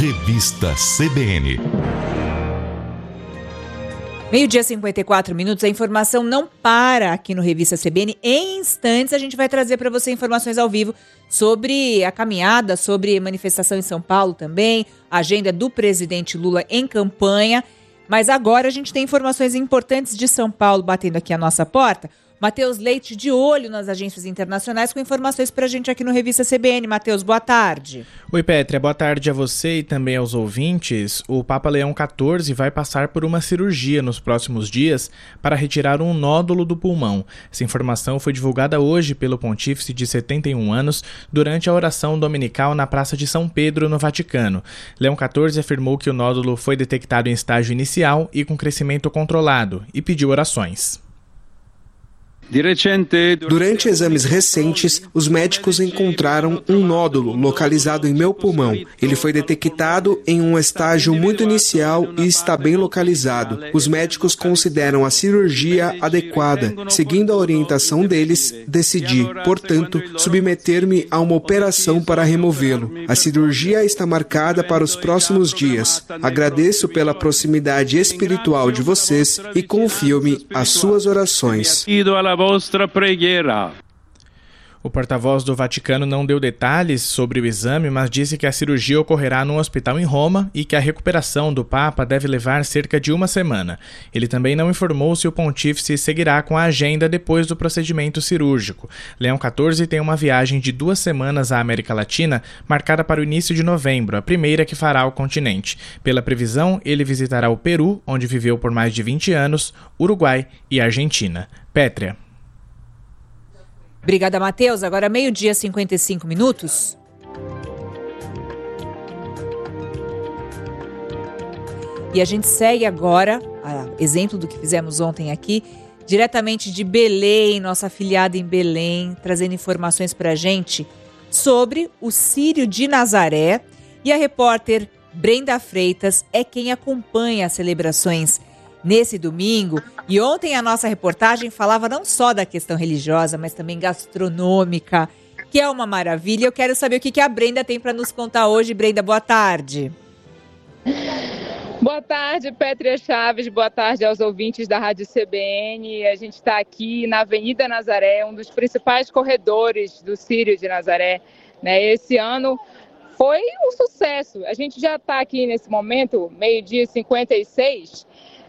Revista CBN. Meio-dia 54 minutos, a informação não para aqui no Revista CBN. Em instantes a gente vai trazer para você informações ao vivo sobre a caminhada, sobre manifestação em São Paulo também, a agenda do presidente Lula em campanha. Mas agora a gente tem informações importantes de São Paulo batendo aqui a nossa porta. Matheus Leite de olho nas agências internacionais com informações pra gente aqui no Revista CBN. Matheus, boa tarde. Oi, Pétria, boa tarde a você e também aos ouvintes. O Papa Leão XIV vai passar por uma cirurgia nos próximos dias para retirar um nódulo do pulmão. Essa informação foi divulgada hoje pelo pontífice de 71 anos durante a oração dominical na Praça de São Pedro, no Vaticano. Leão XIV afirmou que o nódulo foi detectado em estágio inicial e com crescimento controlado e pediu orações. Durante exames recentes, os médicos encontraram um nódulo localizado em meu pulmão. Ele foi detectado em um estágio muito inicial e está bem localizado. Os médicos consideram a cirurgia adequada. Seguindo a orientação deles, decidi, portanto, submeter-me a uma operação para removê-lo. A cirurgia está marcada para os próximos dias. Agradeço pela proximidade espiritual de vocês e confio-me às suas orações. O porta-voz do Vaticano não deu detalhes sobre o exame, mas disse que a cirurgia ocorrerá num hospital em Roma e que a recuperação do Papa deve levar cerca de uma semana. Ele também não informou se o pontífice seguirá com a agenda depois do procedimento cirúrgico. Leão XIV tem uma viagem de 2 semanas à América Latina, marcada para o início de novembro, a primeira que fará ao continente. Pela previsão, ele visitará o Peru, onde viveu por mais de 20 anos, Uruguai e Argentina. Pétria. Obrigada, Matheus. Agora meio-dia 55 minutos. E a gente segue agora, exemplo do que fizemos ontem aqui, diretamente de Belém, nossa afiliada em Belém, trazendo informações para a gente sobre o Círio de Nazaré. E a repórter Brenda Freitas é quem acompanha as celebrações nesse domingo. E ontem a nossa reportagem falava não só da questão religiosa, mas também gastronômica, que é uma maravilha. Eu quero saber o que a Brenda tem para nos contar hoje. Brenda, boa tarde. Boa tarde, Pétria Chaves. Boa tarde aos ouvintes da Rádio CBN. A gente está aqui na Avenida Nazaré, um dos principais corredores do Círio de Nazaré. Esse ano foi um sucesso. A gente já está aqui nesse momento, meio-dia 56,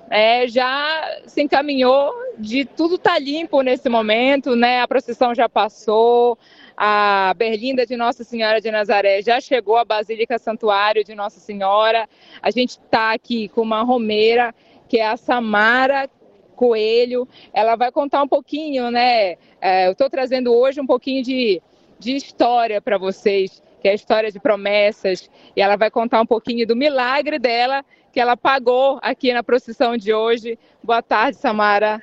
já se encaminhou de tudo tá limpo nesse momento, a procissão já passou, a berlinda de Nossa Senhora de Nazaré já chegou à Basílica Santuário de Nossa Senhora. A gente está aqui com uma romeira, que é a Samara Coelho. Ela vai contar um pouquinho, eu estou trazendo hoje um pouquinho de história para vocês, que é a história de promessas, e ela vai contar um pouquinho do milagre dela, que ela pagou aqui na procissão de hoje. Boa tarde, Samara.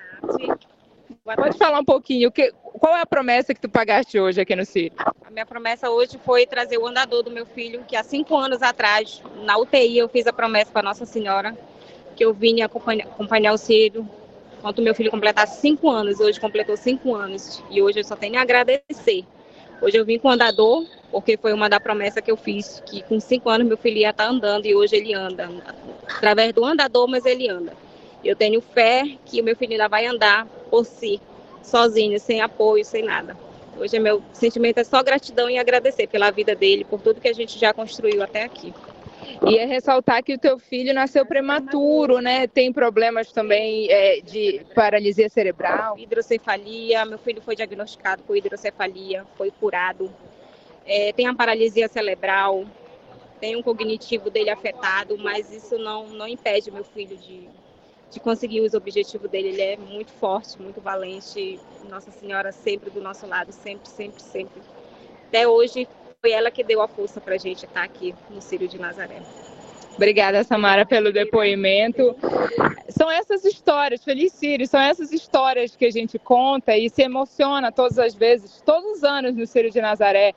Pode falar um pouquinho, qual é a promessa que tu pagaste hoje aqui no Círio? A minha promessa hoje foi trazer o andador do meu filho, que há 5 anos atrás, na UTI, eu fiz a promessa para Nossa Senhora, que eu vinha acompanhar o Círio, quando meu filho completasse 5 anos. Hoje completou 5 anos, e hoje eu só tenho a agradecer. Hoje eu vim com o andador, porque foi uma da promessa que eu fiz, que com 5 anos meu filho ia estar andando, e hoje ele anda. Através do andador, mas ele anda. Eu tenho fé que o meu filho ainda vai andar por si, sozinho, sem apoio, sem nada. Hoje meu sentimento é só gratidão e agradecer pela vida dele, por tudo que a gente já construiu até aqui. E é ressaltar que o teu filho nasceu prematuro, Tem problemas também de paralisia cerebral. Hidrocefalia, meu filho foi diagnosticado com hidrocefalia, foi curado. Tem a paralisia cerebral, tem um cognitivo dele afetado, mas isso não impede meu filho de conseguir os objetivos dele. Ele é muito forte, muito valente. Nossa Senhora sempre do nosso lado, sempre, sempre, sempre. Até hoje foi ela que deu a força para a gente estar aqui no Círio de Nazaré. Obrigada, Samara, pelo depoimento. São essas histórias, Feliz Círio, são essas histórias que a gente conta e se emociona todas as vezes, todos os anos no Círio de Nazaré.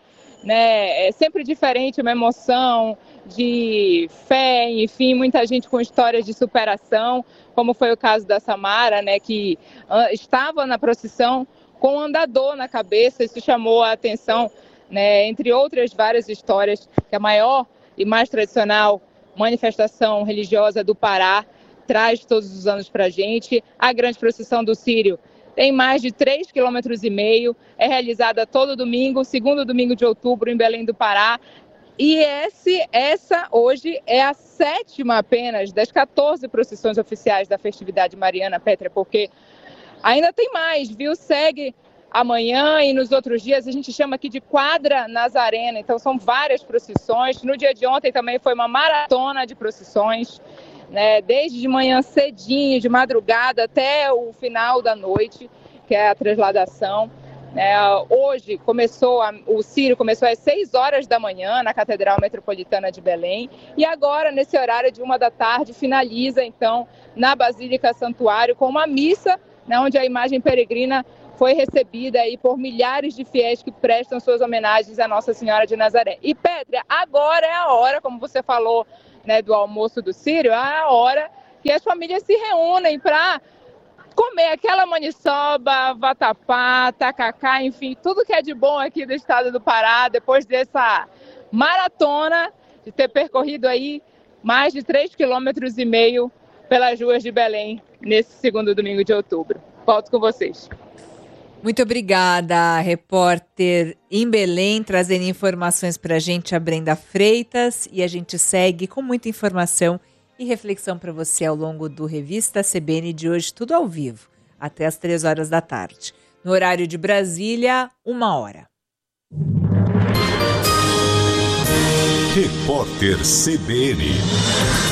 É sempre diferente, uma emoção de fé, enfim, muita gente com histórias de superação, como foi o caso da Samara, que estava na procissão com um andador na cabeça. Isso chamou a atenção, entre outras várias histórias, que a maior e mais tradicional manifestação religiosa do Pará, traz todos os anos para a gente. A grande procissão do Círio tem mais de 3,5 km, é realizada todo domingo, segundo domingo de outubro, em Belém do Pará. E essa hoje é a 7ª apenas das 14 procissões oficiais da festividade mariana, Pétria, porque ainda tem mais, viu? Segue amanhã e nos outros dias, a gente chama aqui de quadra nazarena, então são várias procissões. No dia de ontem também foi uma maratona de procissões, né? Desde de manhã cedinho, de madrugada até o final da noite, que é a transladação. Hoje o Círio começou às 6 horas da manhã na Catedral Metropolitana de Belém e agora, nesse horário de 1 da tarde, finaliza então na Basílica Santuário com uma missa, né, onde a imagem peregrina foi recebida aí por milhares de fiéis que prestam suas homenagens à Nossa Senhora de Nazaré. E Pétria, agora é a hora, como você falou, né, do almoço do Círio, é a hora que as famílias se reúnem para comer aquela maniçoba, vatapá, tacacá, enfim, tudo que é de bom aqui do estado do Pará, depois dessa maratona de ter percorrido aí mais de 3,5 km pelas ruas de Belém nesse segundo domingo de outubro. Volto com vocês. Muito obrigada, repórter em Belém, trazendo informações para a gente, a Brenda Freitas, e a gente segue com muita informação e reflexão para você ao longo do Revista CBN de hoje, tudo ao vivo, até às 3 horas da tarde. No horário de Brasília, 1h. Repórter CBN.